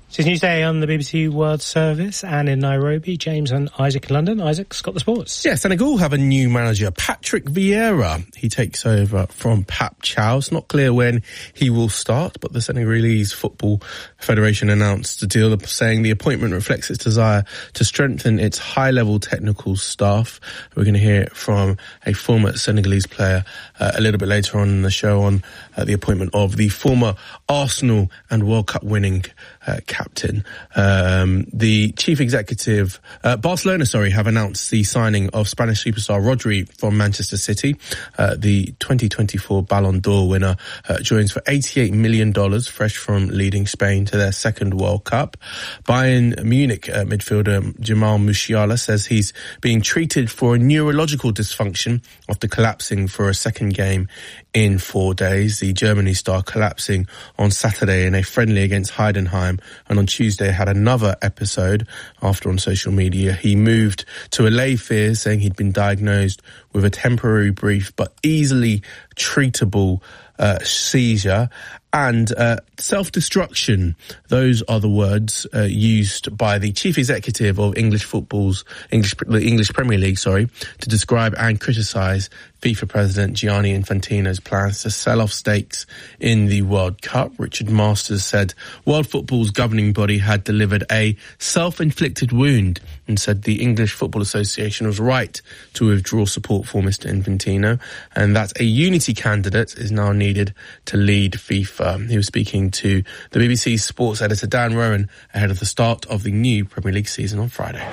[SPEAKER 4] It's News Day on the B B C World Service, and in Nairobi, James and Isaac in London. Isaac's got the sports.
[SPEAKER 9] Yeah, Senegal have a new manager, Patrick Vieira. He takes over from Pap Chow. It's not clear when he will start, but the Senegalese Football Federation announced the deal, saying the appointment reflects its desire to strengthen its high-level technical staff. We're going to hear from a former Senegalese player uh, a little bit later on in the show on uh, the appointment of the former Arsenal and World Cup winning uh, captain. Um, the chief executive, uh, Barcelona, sorry, have announced the signing of Spanish superstar Rodri from Manchester City. Uh, the twenty twenty-four Ballon d'Or winner uh, joins for eighty-eight million dollars, fresh from leading Spain to their second World Cup. Bayern Munich uh, midfielder Jamal Musiala says he's being treated for a neurological dysfunction after collapsing for a second game in four days. The Germany star collapsing on Saturday in a friendly against Heidenheim, and on Tuesday had another episode after on social media he moved to allay fears, saying he'd been diagnosed with a temporary brief but easily treatable uh, seizure and uh, self-destruction. Those are the words uh, used by the chief executive of English football's English the English Premier League, sorry, to describe and criticise FIFA President Gianni Infantino's plans to sell off stakes in the World Cup. Richard Masters said World Football's governing body had delivered a self-inflicted wound and said the English Football Association was right to withdraw support for Mister Infantino, and that a unity candidate is now needed to lead FIFA. He was speaking to the B B C sports editor Dan Rowan ahead of the start of the new Premier League season on Friday.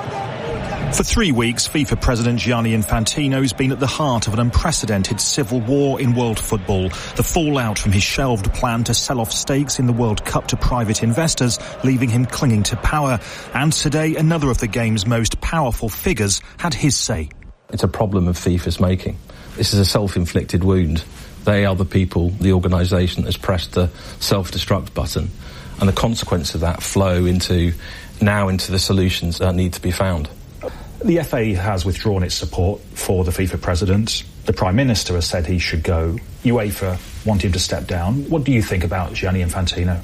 [SPEAKER 7] For three weeks, FIFA President Gianni Infantino has been at the heart of an unprecedented civil war in world football. The fallout from his shelved plan to sell off stakes in the World Cup to private investors, leaving him clinging to power. And today, another of the game's most powerful figures had his say.
[SPEAKER 19] It's a problem of FIFA's making. This is a self-inflicted wound. They are the people, the organisation that has pressed the self-destruct button. And the consequence of that flow into now into the solutions that need to be found.
[SPEAKER 10] The F A has withdrawn its support for the FIFA president. The Prime Minister has said he should go. UEFA want him to step down. What do you think about Gianni Infantino?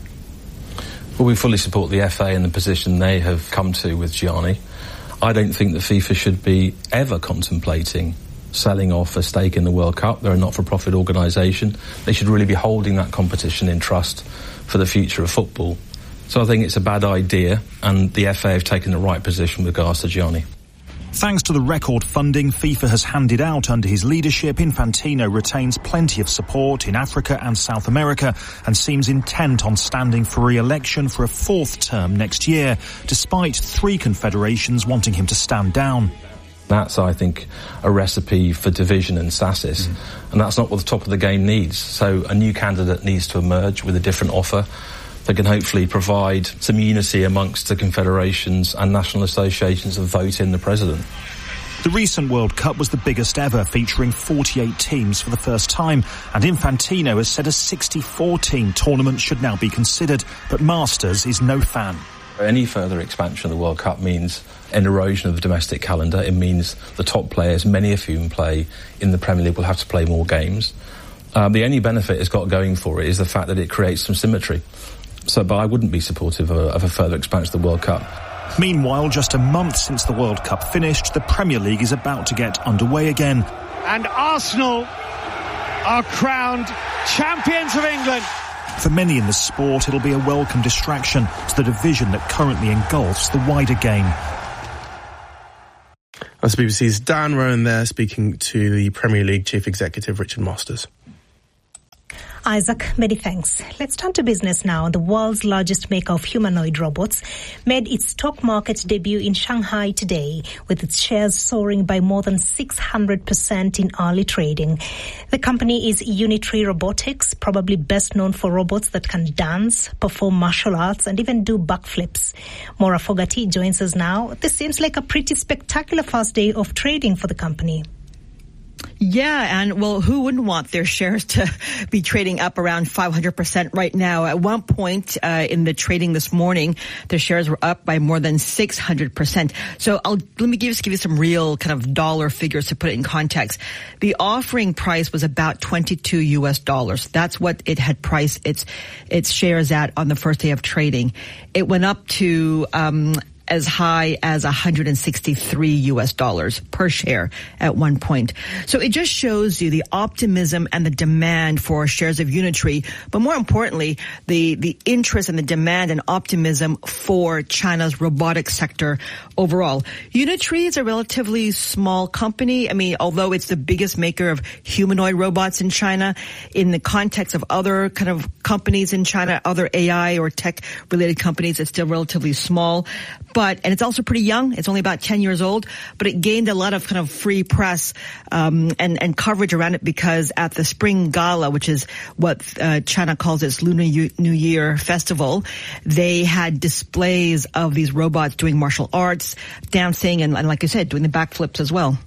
[SPEAKER 19] Well, we fully support the F A and the position they have come to with Gianni. I don't think that FIFA should be ever contemplating selling off a stake in the World Cup. They're a not-for-profit organisation. They should really be holding that competition in trust for the future of football. So I think it's a bad idea, and the F A have taken the right position with regards to Gianni.
[SPEAKER 7] Thanks to the record funding FIFA has handed out under his leadership, Infantino retains plenty of support in Africa and South America and seems intent on standing for re-election for a fourth term next year, despite three confederations wanting him to stand down.
[SPEAKER 19] That's, I think, a recipe for division and stasis, mm. and that's not what the top of the game needs. So a new candidate needs to emerge with a different offer that can hopefully provide some unity amongst the confederations and national associations and vote in the president.
[SPEAKER 7] The recent World Cup was the biggest ever, featuring forty-eight teams for the first time, and Infantino has said a sixty-four team tournament should now be considered, but Masters is no fan.
[SPEAKER 19] Any further expansion of the World Cup means an erosion of the domestic calendar. It means the top players, many of whom play in the Premier League, will have to play more games. Um, the only benefit it's got going for it is the fact that it creates some symmetry. So, but I wouldn't be supportive of a, of a further expansion of the World Cup.
[SPEAKER 7] Meanwhile, just a month since the World Cup finished, the Premier League is about to get underway again.
[SPEAKER 12] And Arsenal are crowned champions of England.
[SPEAKER 7] For many in the sport, it'll be a welcome distraction to the division that currently engulfs the wider game.
[SPEAKER 9] That's B B C's Dan Rowan there speaking to the Premier League Chief Executive Richard Masters.
[SPEAKER 3] Isaac, many thanks. Let's turn to business now. The world's largest maker of humanoid robots made its stock market debut in Shanghai today, with its shares soaring by more than six hundred percent in early trading. The company is Unitree Robotics, probably best known for robots that can dance, perform martial arts, and even do backflips. Maura Fogarty joins us now. This seems like a pretty spectacular first day of trading for the company.
[SPEAKER 11] Yeah, and well, who wouldn't want their shares to be trading up around five hundred percent right now? At one point uh, in the trading this morning, the shares were up by more than six hundred percent. So I'll, let me give, just give you some real kind of dollar figures to put it in context. The offering price was about twenty-two U S dollars. That's what it had priced its its shares at on the first day of trading. It went up to um as high as one hundred sixty-three U S dollars per share at one point. So it just shows you the optimism and the demand for shares of Unitree, but more importantly, the, the interest and the demand and optimism for China's robotics sector overall. Unitree is a relatively small company. I mean, although it's the biggest maker of humanoid robots in China, in the context of other kind of companies in China, other A I or tech-related companies, it's still relatively small. But, and it's also pretty young. It's only about ten years old, but it gained a lot of kind of free press, um, and, and coverage around it because at the Spring Gala, which is what, uh, China calls its Lunar New Year festival, they had displays of these robots doing martial arts, dancing, and, and like I said, doing the backflips as well.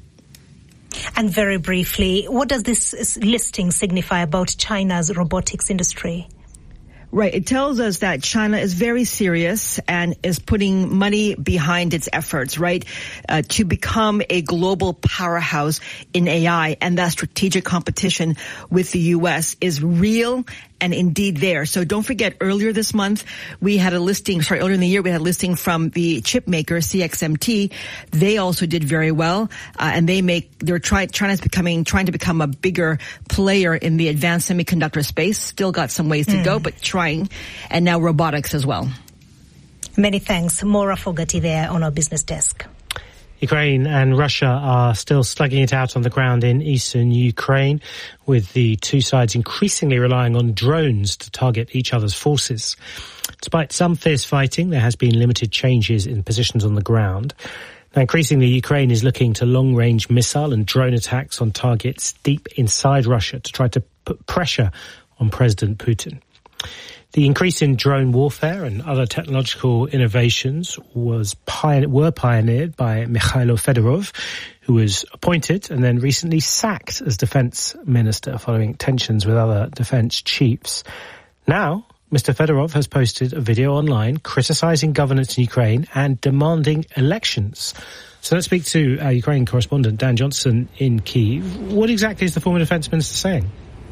[SPEAKER 3] And very briefly, what does this listing signify about China's robotics industry?
[SPEAKER 11] Right. It tells us that China is very serious and is putting money behind its efforts, right, uh, to become a global powerhouse in A I. And that strategic competition with the U S is real and indeed there. So don't forget, earlier this month, we had a listing, sorry, earlier in the year, we had a listing from the chip maker, C X M T. They also did very well. Uh, and they make, they're trying, China's becoming, trying to become a bigger player in the advanced semiconductor space. Still got some ways to mm. go, but trying. And now robotics as well.
[SPEAKER 3] Many thanks. Maura Fogarty there on our business desk.
[SPEAKER 4] Ukraine and Russia are still slugging it out on the ground in eastern Ukraine, with the two sides increasingly relying on drones to target each other's forces. Despite some fierce fighting, there has been limited changes in positions on the ground. Now, increasingly, Ukraine is looking to long-range missile and drone attacks on targets deep inside Russia to try to put pressure on President Putin. The increase in drone warfare and other technological innovations was pioneer, were pioneered by Mikhailo Fedorov, who was appointed and then recently sacked as defense minister following tensions with other defense chiefs. Now, Mister Fedorov has posted a video online criticizing governance in Ukraine and demanding elections. So let's speak to our Ukraine correspondent, Dan Johnson in Kyiv. What exactly is the former defense minister saying?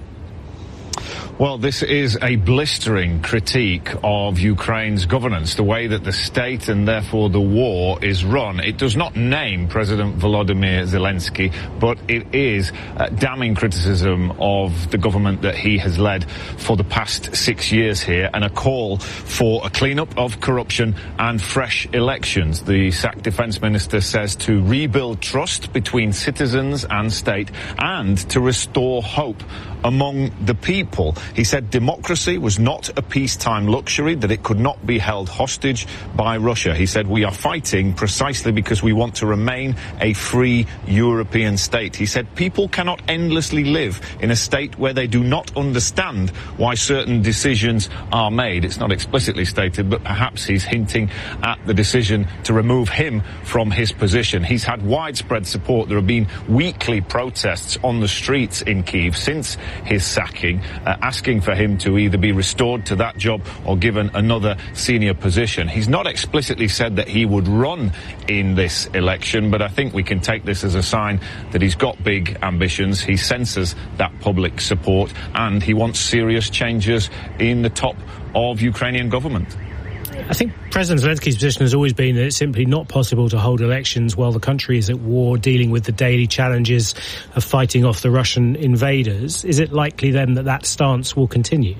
[SPEAKER 14] Well, this is a blistering critique of Ukraine's governance, the way that the state and therefore the war is run. It does not name President Volodymyr Zelensky, but it is uh, damning criticism of the government that he has led for the past six years here, and a call for a clean-up of corruption and fresh elections. The sacked defense minister says to rebuild trust between citizens and state and to restore hope among the people. He said democracy was not a peacetime luxury, that it could not be held hostage by Russia. He said we are fighting precisely because we want to remain a free European state. He said people cannot endlessly live in a state where they do not understand why certain decisions are made. It's not explicitly stated, but perhaps he's hinting at the decision to remove him from his position. He's had widespread support. There have been weekly protests on the streets in Kyiv since his sacking, uh, asking for him to either be restored to that job or given another senior position. He's not explicitly said that he would run in this election, but I think we can take this as a sign that he's got big ambitions. He senses that public support and he wants serious changes in the top of Ukrainian government.
[SPEAKER 4] I think President Zelensky's position has always been that it's simply not possible to hold elections while the country is at war, dealing with the daily challenges of fighting off the Russian invaders. Is it likely then that that stance will continue?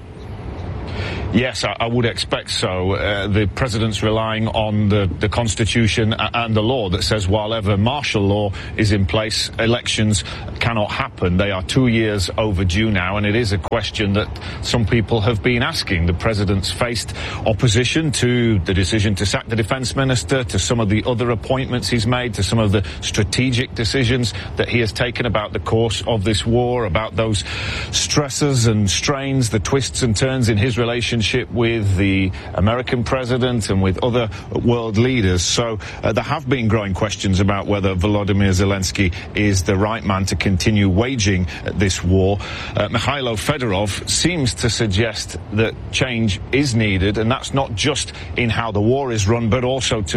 [SPEAKER 14] Yes, I, I would expect so. Uh, the president's relying on the, the constitution and the law that says while ever martial law is in place, elections cannot happen. They are two years overdue now, and it is a question that some people have been asking. The president's faced opposition to the decision to sack the defense minister, to some of the other appointments he's made, to some of the strategic decisions that he has taken about the course of this war, about those stresses and strains, the twists and turns in his relationship relationship with the American president and with other world leaders. So uh, there have been growing questions about whether Volodymyr Zelensky is the right man to continue waging this war. Uh, Mikhailo Fedorov seems to suggest that change is needed, and that's not just in how the war is run, but also to